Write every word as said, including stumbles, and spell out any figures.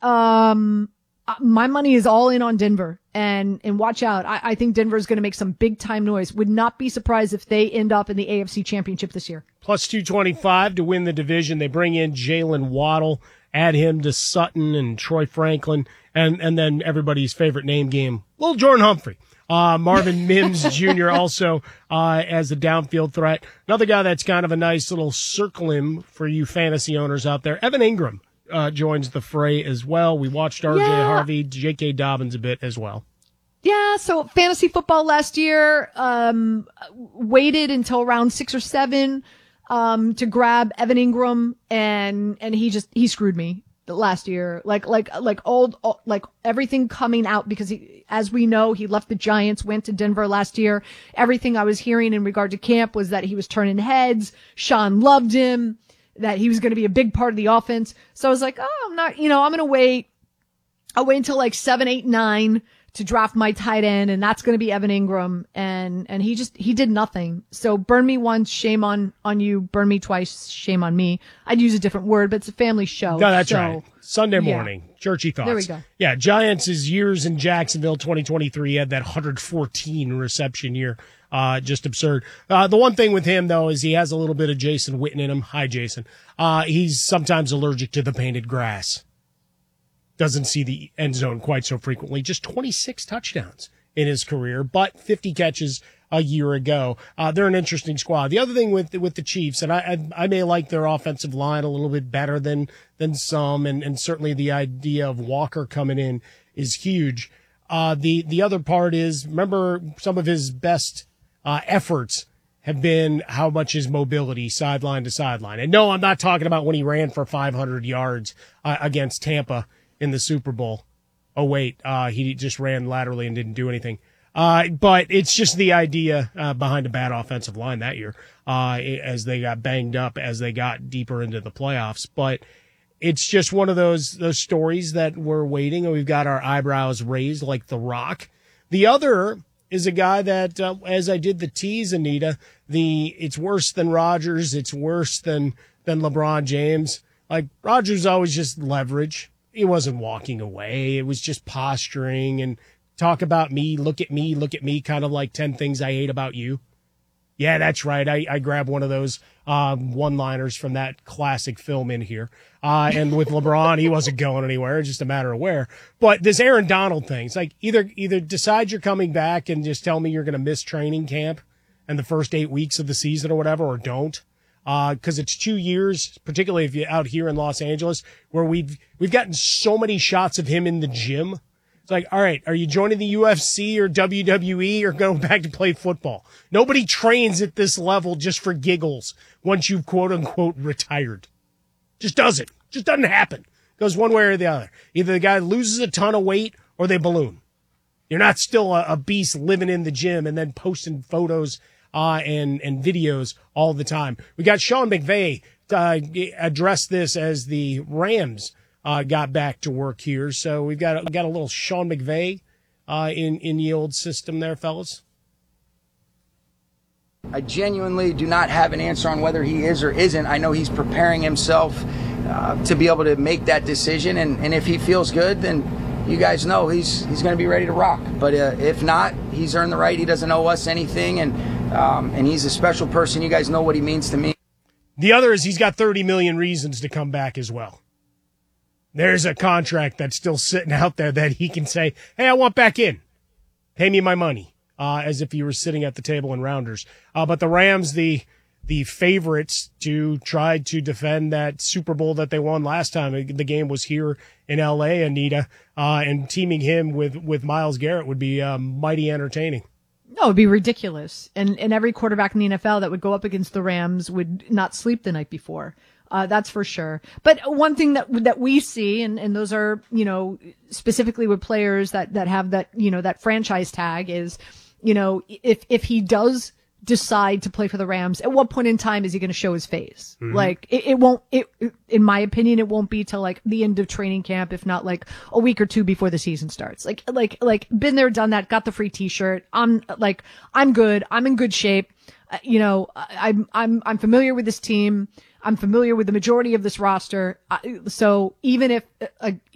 Um, uh, my money is all in on Denver, and, and watch out. I, I think Denver is going to make some big time noise. Would not be surprised if they end up in the A F C Championship this year. Plus two twenty-five to win the division. They bring in Jalen Waddle, add him to Sutton and Troy Franklin, and, and then everybody's favorite name game, little Jordan Humphrey. Uh, Marvin Mims Junior also, uh, as a downfield threat. Another guy that's kind of a nice little circle him for you fantasy owners out there. Evan Ingram, uh, joins the fray as well. We watched R J Yeah. Harvey, J K Dobbins a bit as well. Yeah, so fantasy football last year, um, waited until round six or seven, um, to grab Evan Ingram, and, and he just, he screwed me last year. Like, like, like old, like everything coming out, because he, as we know, he left the Giants, went to Denver last year. Everything I was hearing in regard to camp was that he was turning heads. Sean loved him, that he was going to be a big part of the offense. So I was like, oh, I'm not, you know, I'm going to wait. I'll wait until like seven, eight, nine to draft my tight end, and that's going to be Evan Ingram. And, and he just, he did nothing. So burn me once, shame on, on you. Burn me twice, shame on me. I'd use a different word, but it's a family show. No, that's so, right. Sunday yeah. morning, churchy thoughts. There we go. Yeah, Giants' years in Jacksonville, twenty twenty-three, had that one hundred fourteen reception year. Uh, just absurd. Uh, the one thing with him, though, is he has a little bit of Jason Witten in him. Hi, Jason. Uh, he's sometimes allergic to the painted grass. Doesn't see the end zone quite so frequently. Just twenty-six touchdowns in his career, but fifty catches a year ago. Uh, they're an interesting squad. The other thing with with the Chiefs, and I I, I may like their offensive line a little bit better than than some, and, and certainly the idea of Walker coming in is huge. Uh, the the other part is, remember, some of his best uh, efforts have been how much his mobility sideline to sideline. And no, I'm not talking about when he ran for five hundred yards uh, against Tampa in the Super Bowl. Oh, wait, uh, he just ran laterally and didn't do anything. Uh, but it's just the idea uh, behind a bad offensive line that year uh, as they got banged up as they got deeper into the playoffs. But it's just one of those those stories that we're waiting, and we've got our eyebrows raised like The Rock. The other is a guy that, uh, as I did the tease, Anita, the it's worse than Rodgers, it's worse than, than LeBron James. Like, Rodgers always just leverage. He wasn't walking away. It was just posturing and talk about me, look at me, look at me, kind of like ten things I hate about you. Yeah, that's right. I, I grabbed one of those um, one-liners from that classic film in here. Uh, and with LeBron, he wasn't going anywhere. It's just a matter of where. But this Aaron Donald thing, it's like either either decide you're coming back and just tell me you're going to miss training camp and the first eight weeks of the season or whatever, or don't. Because uh, it's two years, particularly if you're out here in Los Angeles, where we've we've gotten so many shots of him in the gym. It's like, all right, are you joining the U F C or W W E or going back to play football? Nobody trains at this level just for giggles once you've quote-unquote retired. Just doesn't. Just doesn't happen. Goes one way or the other. Either the guy loses a ton of weight or they balloon. You're not still a, a beast living in the gym and then posting photos Uh, and, and videos all the time. We got Sean McVay uh, address this as the Rams uh, got back to work here. So we've got, we got a little Sean McVay uh, in, in the old system there, fellas. I genuinely do not have an answer on whether he is or isn't. I know he's preparing himself uh, to be able to make that decision. And, and if he feels good, then you guys know he's he's going to be ready to rock. But uh, if not, he's earned the right. He doesn't owe us anything. And Um, and he's a special person. You guys know what he means to me. The other is he's got thirty million reasons to come back as well. There's a contract that's still sitting out there that he can say, hey, I want back in. Pay me my money, uh, as if he were sitting at the table in Rounders. Uh, but the Rams, the the favorites to try to defend that Super Bowl that they won last time. The game was here in L A, Anita, uh, and teaming him with, with Myles Garrett would be uh, mighty entertaining. No, it'd be ridiculous. And and every quarterback in the N F L that would go up against the Rams would not sleep the night before. Uh, that's for sure. But one thing that that we see, and, and those are, you know, specifically with players that, that have that, you know, that franchise tag is, you know, if if he does decide to play for the Rams, at what point in time is he going to show his face? Mm-hmm. Like it, it won't, it, in my opinion, it won't be till like the end of training camp, if not like a week or two before the season starts. Like, like, like been there, done that, got the free t-shirt. I'm like, I'm good. I'm in good shape. Uh, you know, I, I'm, I'm, I'm familiar with this team. I'm familiar with the majority of this roster. Uh, so even if, uh,